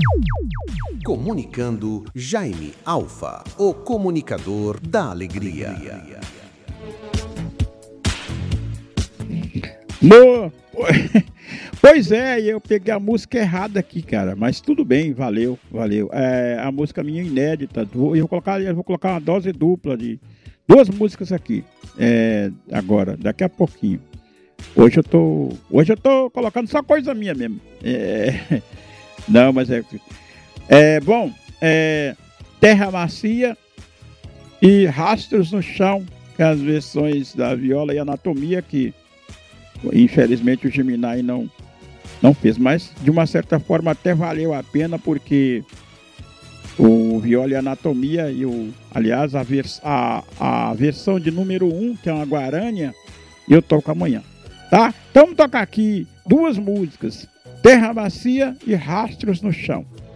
Comunicando Jaime Alfa, o comunicador da alegria. Pois é, eu peguei a música errada aqui, cara, mas tudo bem, valeu. A música minha é inédita, eu vou colocar uma dose dupla de duas músicas aqui, agora, daqui a pouquinho. Hoje eu tô colocando só coisa minha mesmo. Não, mas bom, Terra Macia e Rastros no Chão, que é as versões da Viola e Anatomia, que infelizmente o Gemini não fez, mas de uma certa forma até valeu a pena, porque o Viola e Anatomia aliás, a versão de número 1, que é uma Guarânia, eu toco amanhã, tá? Então vamos tocar aqui duas músicas, Terra Macia e Rastros no Chão.